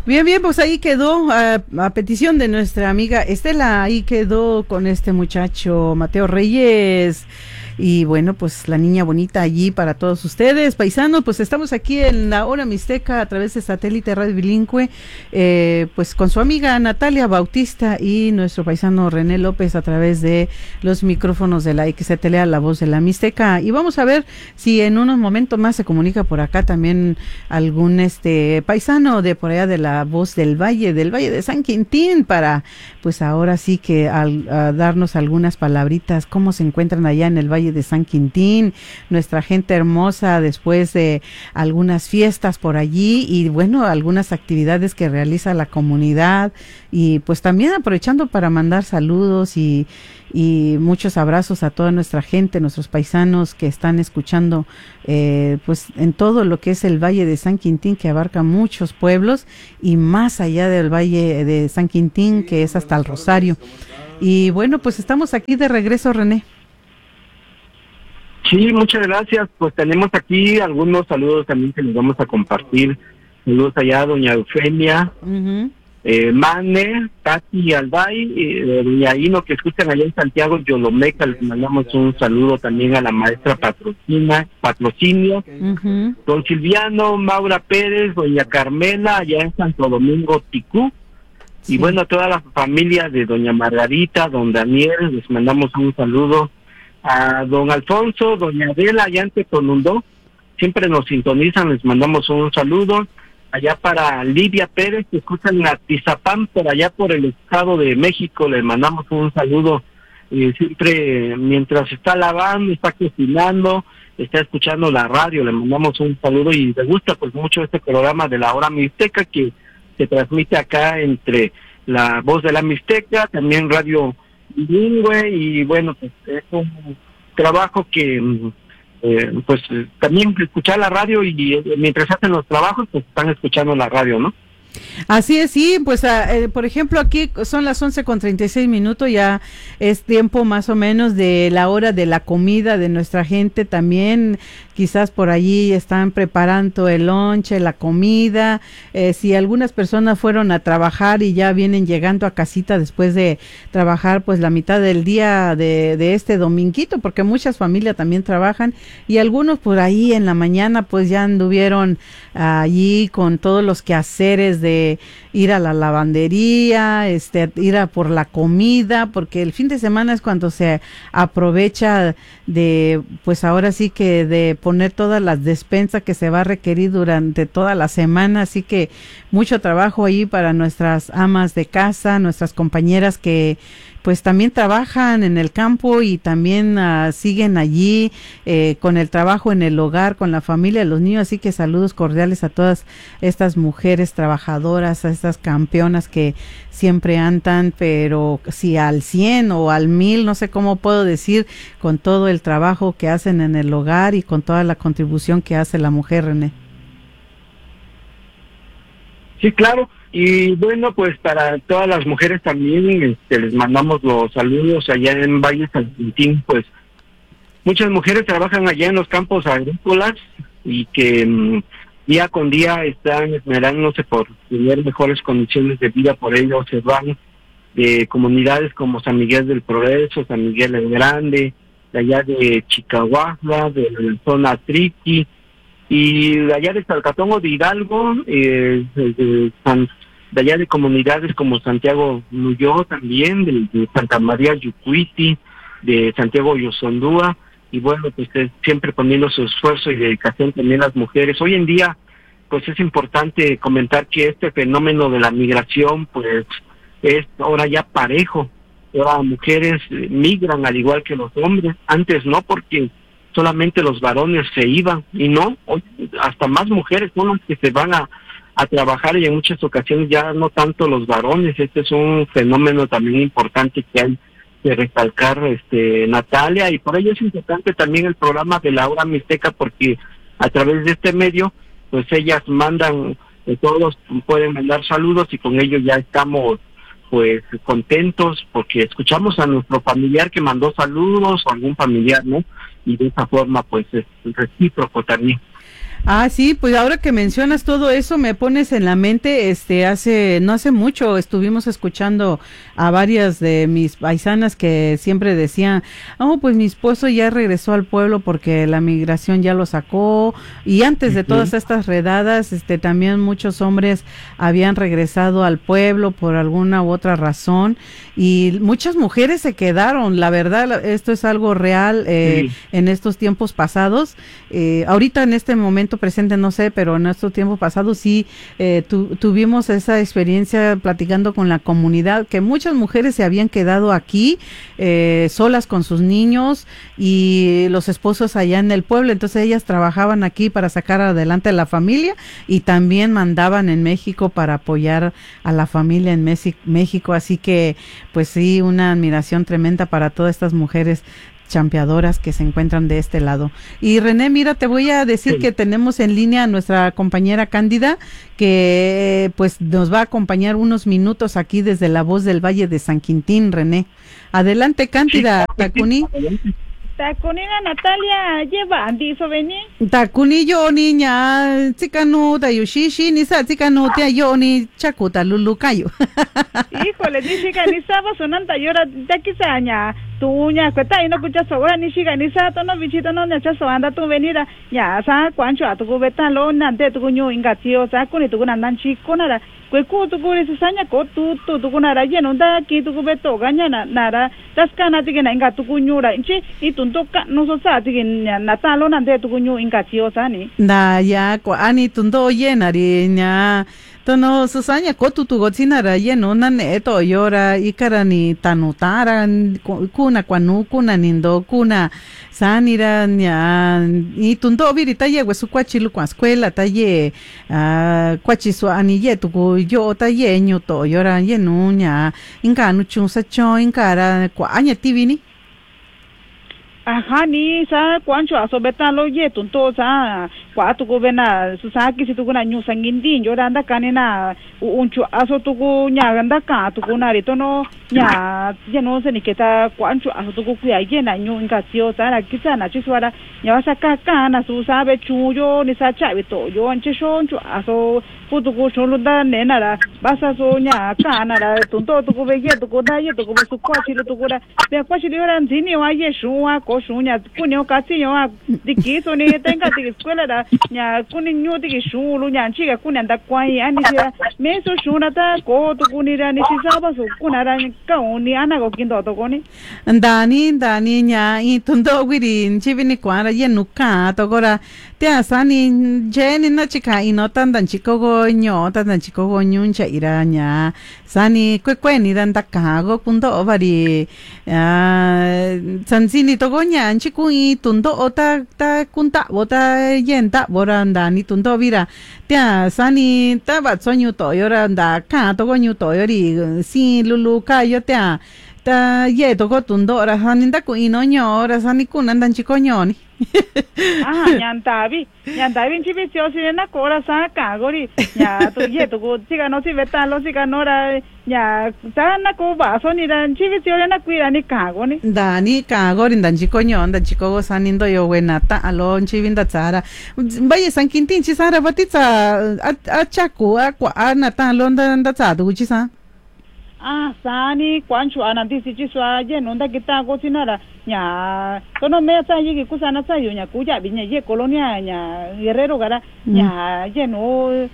Bien, bien, pues ahí quedó, a petición de nuestra amiga Estela, ahí quedó con este muchacho Mateo Reyes. Y bueno, pues la niña bonita allí para todos ustedes, paisanos. Pues estamos aquí en la Hora Mixteca a través de Satélite Radio Bilingüe, pues con su amiga Natalia Bautista y nuestro paisano René López a través de los micrófonos de la XTLA, la voz de la Mixteca. Y vamos a ver si en unos momentos más se comunica por acá también algún paisano de por allá de la voz del Valle de San Quintín, para pues ahora sí que a darnos algunas palabritas, cómo se encuentran allá en el Valle de San Quintín, nuestra gente hermosa, después de algunas fiestas por allí y bueno, algunas actividades que realiza la comunidad, y pues también aprovechando para mandar saludos y muchos abrazos a toda nuestra gente, nuestros paisanos que están escuchando pues en todo lo que es el Valle de San Quintín, que abarca muchos pueblos y más allá del Valle de San Quintín, que es hasta el Rosario. Y bueno, pues estamos aquí de regreso, René. Sí, muchas gracias. Pues tenemos aquí algunos saludos también que les vamos a compartir. Saludos allá a doña Eufemia, Mane, Tati Albay, doña Ino, que escuchan allá en Santiago Yolomeca. Les mandamos un saludo también a la maestra Patrocinio, don Silviano, Maura Pérez, doña Carmela, allá en Santo Domingo, Ticú. Sí. Y bueno, a toda la familia de doña Margarita, don Daniel, les mandamos un saludo. A don Alfonso, doña Adela, allá en Tetonundó, siempre nos sintonizan, les mandamos un saludo. Allá para Lidia Pérez, que escuchan en Atizapán, por allá por el Estado de México, les mandamos un saludo. Siempre, mientras está lavando, está cocinando, está escuchando la radio, le mandamos un saludo y le gusta pues mucho este programa de la Hora Mixteca que se transmite acá entre la voz de la Mixteca, también Radio Bilingüe, y bueno, pues es un trabajo que pues también escuchar la radio y mientras hacen los trabajos pues están escuchando la radio, ¿no? Así es, sí, pues por ejemplo aquí son las 11:36, ya es tiempo más o menos de la hora de la comida de nuestra gente también, quizás por allí están preparando el lonche, la comida, si algunas personas fueron a trabajar y ya vienen llegando a casita después de trabajar pues la mitad del día de este dominguito, porque muchas familias también trabajan y algunos por ahí en la mañana pues ya anduvieron allí con todos los quehaceres de ir a la lavandería, ir a por la comida, porque el fin de semana es cuando se aprovecha de, pues ahora sí que de poner todas las despensas que se va a requerir durante toda la semana, así que mucho trabajo ahí para nuestras amas de casa, nuestras compañeras que pues también trabajan en el campo y también siguen allí con el trabajo en el hogar, con la familia, los niños, así que saludos cordiales a todas estas mujeres trabajadoras, a estas campeonas que siempre andan, pero si al 100 o al 1000, no sé cómo puedo decir, con todo el trabajo que hacen en el hogar y con toda la contribución que hace la mujer, René. Sí, claro. Y bueno, pues para todas las mujeres también les mandamos los saludos allá en Valle San Quintín. Pues muchas mujeres trabajan allá en los campos agrícolas y que día con día están esmerándose por tener mejores condiciones de vida. Por ello se van de comunidades como San Miguel del Progreso, San Miguel el Grande, de allá de Chicahuasla, de la zona Triqui, y de allá de Salcatón o de Hidalgo, de allá de comunidades como Santiago Nuyó también, de Santa María Yucuiti, de Santiago Yosondúa, y bueno, pues siempre poniendo su esfuerzo y dedicación también las mujeres. Hoy en día, pues es importante comentar que este fenómeno de la migración, pues es ahora ya parejo. Ahora mujeres migran al igual que los hombres. Antes no, porque solamente los varones se iban, y no, hoy hasta más mujeres son las que se van a trabajar, y en muchas ocasiones ya no tanto los varones. Este es un fenómeno también importante que hay que recalcar, Natalia, y por ello es importante también el programa de la Hora Mixteca, porque a través de este medio pues ellas mandan, todos pueden mandar saludos, y con ello ya estamos pues contentos porque escuchamos a nuestro familiar que mandó saludos, o algún familiar, ¿no? Y de esa forma pues es recíproco también. Ah, sí, pues ahora que mencionas todo eso me pones en la mente, no hace mucho estuvimos escuchando a varias de mis paisanas que siempre decían, oh, pues mi esposo ya regresó al pueblo porque la migración ya lo sacó, y antes de todas estas redadas, también muchos hombres habían regresado al pueblo por alguna u otra razón, y muchas mujeres se quedaron, la verdad, esto es algo real, en estos tiempos pasados, ahorita en este momento presente no sé, pero en estos tiempos pasados sí tuvimos esa experiencia platicando con la comunidad, que muchas mujeres se habían quedado aquí solas con sus niños y los esposos allá en el pueblo, entonces ellas trabajaban aquí para sacar adelante a la familia y también mandaban en México para apoyar a la familia en México, así que pues sí, una admiración tremenda para todas estas mujeres champeadoras que se encuentran de este lado. Y René, mira, te voy a decir que tenemos en línea a nuestra compañera Cándida, que pues nos va a acompañar unos minutos aquí desde La Voz del Valle de San Quintín, René. Adelante, Cándida, Takuni. Takunina Natalia lleva andizo vení. Takuni yo niña, chicano da yushishi ni sa chicano te yo ni chakuta lulucayo. Híjole, ni chica ni saba sonanta llora de quisaña. Tuña, cuenta y no escucha sobra ni chica ni sa tono bichito no ne chaso anda tu venida. Ya sa cuancho a tu cubeta lo nante tu cuño ingatio sa con tu andan chico nada. Cuecu tu curi saña co tu kunara lleno da ki tu cubeto gaña nada. Tas kana tigena inga tu cuñura inchi y tuntoka no so sa tigena natalo nante tu cuño ingatio sa ni. Da ya ko ani tunto llena riña. Tono susanya kotu tu gocinara lleno nane to yora ikarani tanutara kuna kwanu kuna nindo kuna sanira nya y tunto virita ye wesu kwachilu kwa escuela taye kwachisu ani ye tu yo taye nyuto yora yenu nya inga nu chunsa cho ingara kwa anya tivini. Ajá, ni sa cuancho asobeta lo ye tunto sa cuatu gobena susaki si tu kuna nyu sangindin yo anda kanena unchu aso tu nya anda ka tu kuna rito no nya ya no se ni keta cuancho aso tu ku ya ye na nyu ingasio sa na kisa na chiswara ya sa ka na su sabe chuyo ni sa chabe to yo anche shonchu aso putu ku sholu da nena ra basa so nya ka na ra tunto tu ku be ye tu ku da ye tu ku su kwachi tu ku da be kwachi yo ran zini wa ye shuwa shunya kunyo kasi yo dikiso ni tenga de escuela da nya kuninyo de shulu nya chiga kunanda kwai ani sia meso shuna ta ko to kunira ni sisaba so kunara ka oni ana go kindo to koni dani nya i tundo wirin chibini kwara ye nuka to gora te asani jeni na chika ino tandan chikogo nyo tandan chikogo nyuncha iranya sani kweni dan takago punto bari sansini to nya chiku i tundo ota ta kunta bota yenta boranda ni tundo vira tia sani ta ba sonyu to yoranda ka to go nyu to yori si lulu ka yo tia ta ye to go tundo ra haninda ku ino nyo ra sani kunandan chiko nyoni. Ah, nyantavi chipi sio si na kora sa ka gori ya to ye to go chiga no si betalo chiga no ra ya ta na ko ba so ni ran chipi sio na kuira ni ka goni dani ka gori ndan chiko nyon ndan chiko go sanindo yo wenata alon chivinda tsara baye San Quintín chi sara batitsa a chaku a kwa anata londa nda tsadu chi sa. Ah, sani kwanchu ananti si chiswa ye nonda kita go sinara nya tono me sa ye kusana sa yo nya kuya binya ye colonia nya guerrero gara nya ye no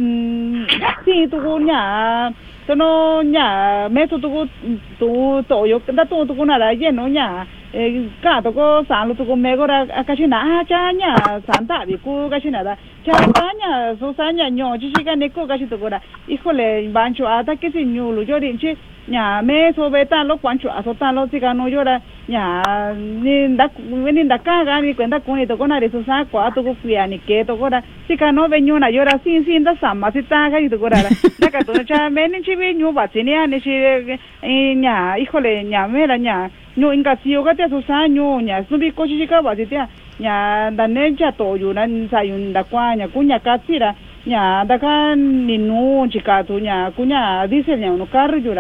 si tu nya tono nya me tu to yo da tu kunara ye no nya ka to ko san lu tu ko me gora akashina cha nya santa bi ku kashina da cha nya so sanya nyo chi ga ne ko kashi to gora híjole bancho ata que si nyulu yo rinchi nya me so beta lo kwancho asota lo chiga no yora nya ni nda ka ga ni cuenta con esto con ari so sa kwa to ku ya ni ke to gora chiga no venyo na yora sin da sama si ta ga to gora da ka to cha me ni chi bi nyu ba chi ni ani chi nya híjole nya me la nya no inga si yo ga te so sa nyu nya su bi ko chi ka ba ti nya da ne cha to yu na sa yun da kwa nya kunya ka tsira nya da ka ni no chika to nya kunya dice nya no carro yura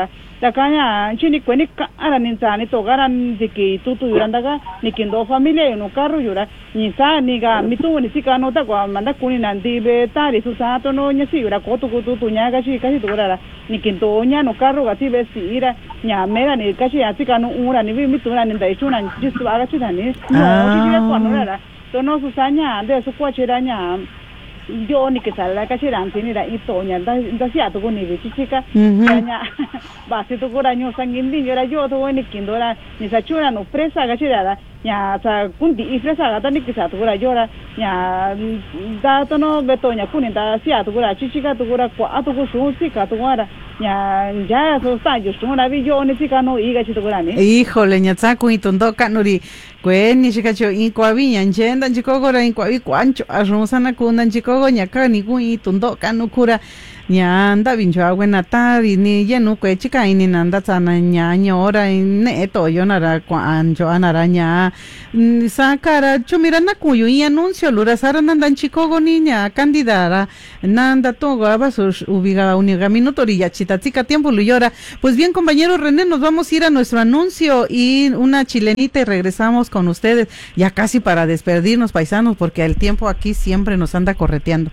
Takanya chini kweni ara ninsani to garan diki tutu yurandaga nikindo familia yuno carro yura nisa niga mitu ni sikano ta kwa manda kuni nandi be tari susato no nyasi yura kotu kutu nyaga chi kasi turara nikindo nya no carro gati be sira nya mera ni kasi asikano ura ni mitu na ninda ichuna jisu aga chidani no chichira kwa nora tono susanya de su kwa chiranya yo ni que sala ka chiran tini ra ito nya da sia to ni bi chichika nya ba si to gora nyo sangin din yora yo to ni kindora ni sa chura no presa ga chirara nya sa kundi i presa ga tani ki sa to gora yora nya da to no beto nya kuni da sia to gora chichika to gora kwa to go shu si ka to gora nya ya so sta yo shu na bi yo ni sika no i ga chi to gora ni híjole nya sa ku itondo kanuri kweni shikacho in kwa viña njenda njikogora in kwa vi kwancho arronsana kuna njikogo nyaka ni ku itondo kanukura nyanda vincho agüena tari ni yenu kwe chika ini nanda tsana nya nyora ne to yo nara kwancho anara nya sakara chumira na kuyu y anuncio lura sara nanda chikogo niña candidara nanda togo abasos ubigada uniga minuto ya chitatica tiempo luyora. Pues bien, compañero René, nos vamos a ir a nuestro anuncio y una chilenita y regresamos con ustedes ya casi para despedirnos, paisanos, porque el tiempo aquí siempre nos anda correteando.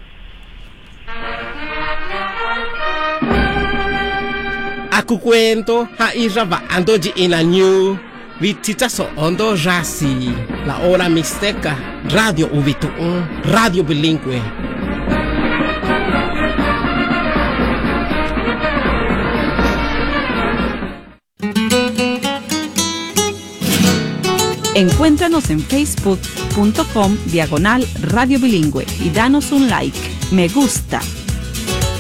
Aku cuento hairaba andoji inañu vitita so ondo rasi la hora mixteca radio ubitu radio bilingüe. Encuéntranos en facebook.com/radio bilingüe y danos un like, me gusta.